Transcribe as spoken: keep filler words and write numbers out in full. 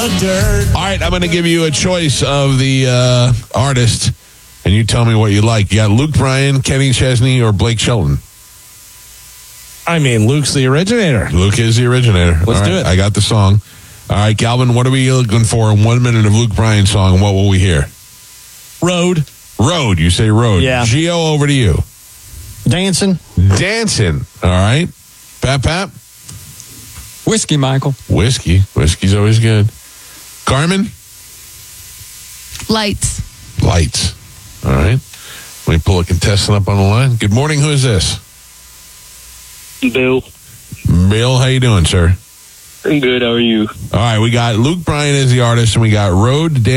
dirt. All right, I'm going to give you a choice of the uh, artist, and you tell me what you like. You got Luke Bryan, Kenny Chesney, or Blake Shelton? I mean, Luke's the originator. Luke is the originator. Let's All do right, it. I got the song. All right, Calvin, what are we looking for in one minute of Luke Bryan's song? What will we hear? Road. Road. You say road. Yeah. Gio, over to you. Dancing. Dancing. All right. Pap, Pap. Whiskey, Michael. Whiskey. Whiskey's always good. Carmen. Lights. Lights. All right. Let me pull a contestant up on the line. Good morning. Who is this? Bill. Bill, how you doing, sir? I'm good. How are you? All right. We got Luke Bryan as the artist, and we got Road.